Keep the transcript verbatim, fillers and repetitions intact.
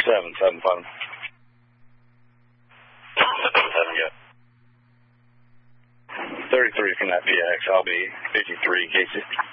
seven, seven, five. Seven, yeah. thirty-three from that V X. I'll be fifty-three, Casey.